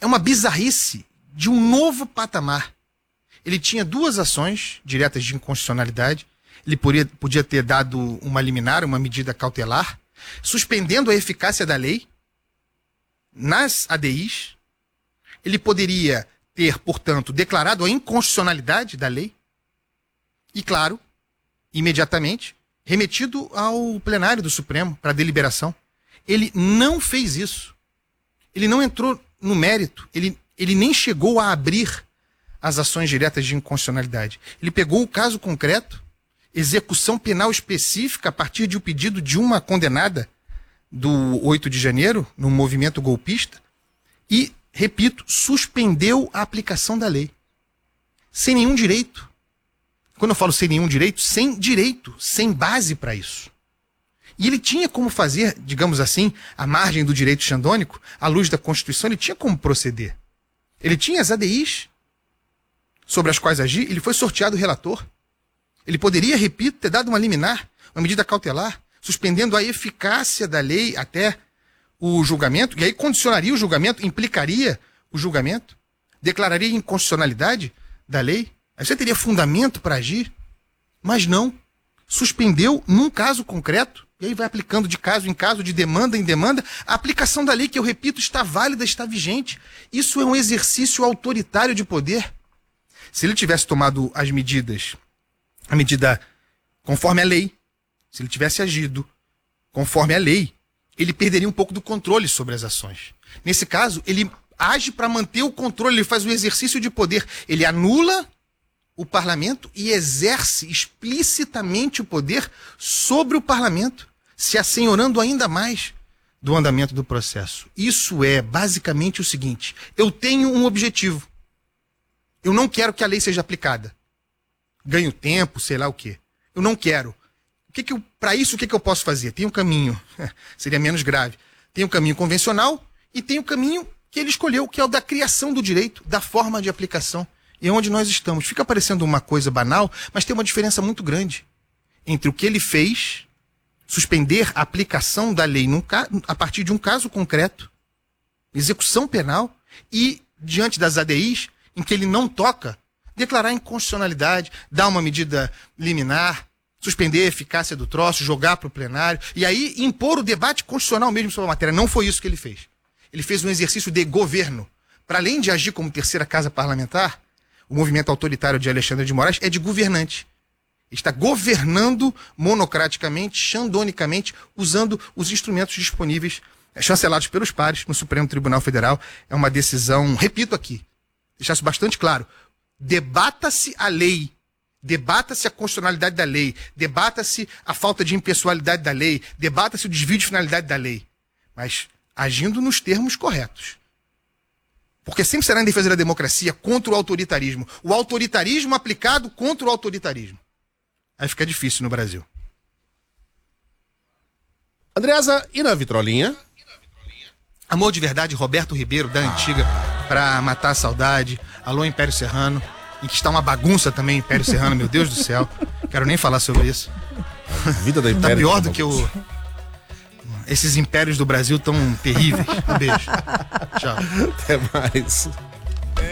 uma bizarrice de um novo patamar. Ele tinha 2 ações diretas de inconstitucionalidade. Ele podia ter dado uma liminar, uma medida cautelar, suspendendo a eficácia da lei nas ADIs. Ele poderia ter, portanto, declarado a inconstitucionalidade da lei e, claro, imediatamente, remetido ao plenário do Supremo para deliberação. Ele não fez isso. Ele não entrou no mérito. Ele nem chegou a abrir as ações diretas de inconstitucionalidade. Ele pegou o caso concreto, execução penal específica a partir de um pedido de uma condenada do 8 de janeiro, no movimento golpista, e, repito, suspendeu a aplicação da lei. Sem nenhum direito. Quando eu falo sem nenhum direito, sem base para isso. E ele tinha como fazer, digamos assim, à margem do direito xandônico, à luz da Constituição, ele tinha como proceder. Ele tinha as ADIs sobre as quais agir, ele foi sorteado relator. Ele poderia, repito, ter dado uma liminar, uma medida cautelar, suspendendo a eficácia da lei até o julgamento, e aí condicionaria o julgamento, implicaria o julgamento, declararia inconstitucionalidade da lei, aí você teria fundamento para agir, mas não. Suspendeu num caso concreto, e aí vai aplicando de caso em caso, de demanda em demanda, a aplicação da lei, que eu repito, está válida, está vigente. Isso é um exercício autoritário de poder. Se ele tivesse tomado as medidas, a medida conforme a lei, se ele tivesse agido conforme a lei, ele perderia um pouco do controle sobre as ações. Nesse caso, ele age para manter o controle, ele faz o exercício de poder, ele anula o parlamento e exerce explicitamente o poder sobre o parlamento, se assenhorando ainda mais do andamento do processo. Isso é basicamente o seguinte: eu tenho um objetivo. Eu não quero que a lei seja aplicada. Ganho tempo, sei lá o quê. Eu não quero. Para isso, o que eu posso fazer? Tem um caminho, seria menos grave. Tem um caminho convencional e tem o caminho que ele escolheu, que é o da criação do direito, da forma de aplicação. E é onde nós estamos. Fica parecendo uma coisa banal, mas tem uma diferença muito grande entre o que ele fez, suspender a aplicação da lei a partir de um caso concreto, execução penal, e diante das ADIs, em que ele não toca, declarar inconstitucionalidade, dar uma medida liminar, suspender a eficácia do troço, jogar para o plenário, e aí impor o debate constitucional mesmo sobre a matéria. Não foi isso que ele fez. Ele fez um exercício de governo. Para além de agir como terceira casa parlamentar, o movimento autoritário de Alexandre de Moraes é de governante. Ele está governando monocraticamente, xandonicamente, usando os instrumentos disponíveis, chancelados pelos pares no Supremo Tribunal Federal. É uma decisão, repito aqui, deixar isso bastante claro, debata-se a lei, debata-se a constitucionalidade da lei, debata-se a falta de impessoalidade da lei, debata-se o desvio de finalidade da lei, mas agindo nos termos corretos. Porque sempre será em defesa da democracia contra o autoritarismo aplicado contra o autoritarismo. Aí fica difícil no Brasil. Andreasa, e na vitrolinha? Amor de Verdade, Roberto Ribeiro, da Antiga, pra matar a saudade. Alô, Império Serrano, em que está uma bagunça também, Império Serrano, meu Deus do céu. Quero nem falar sobre isso. A vida da Império tá pior do que esses impérios do Brasil tão terríveis. Um beijo. Tchau. Até mais.